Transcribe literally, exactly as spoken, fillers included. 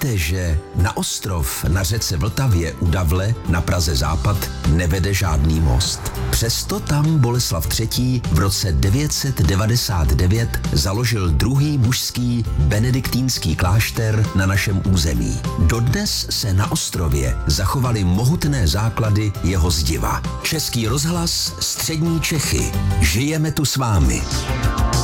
Víte, že na ostrov na řece Vltavě u Davle na Praze západ nevede žádný most. Přesto tam Boleslav třetí. v roce devět set devadesát devět založil druhý mužský benediktínský klášter na našem území. Dodnes se na ostrově zachovaly mohutné základy jeho zdiva. Český rozhlas, Střední Čechy. Žijeme tu s vámi.